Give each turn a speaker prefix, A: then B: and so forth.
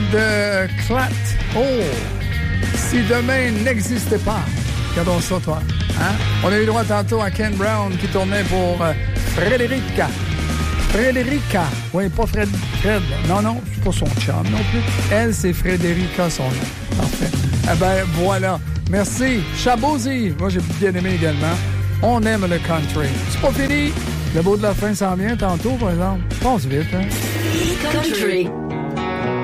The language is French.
A: de Clat. Oh! Si demain n'existait pas. Regardons ça, toi. Hein? On a eu droit tantôt à Ken Brown qui tournait pour Frederica. Frederica. Oui, pas Fred. Non, c'est pas son chum non plus. Elle, c'est Frederica, son nom. Parfait. Eh ben, voilà. Merci. Chabozy. Moi, j'ai bien aimé également. On aime le country. C'est pas fini. Le beau de la fin s'en vient tantôt, par exemple. Passe vite, hein?
B: Country.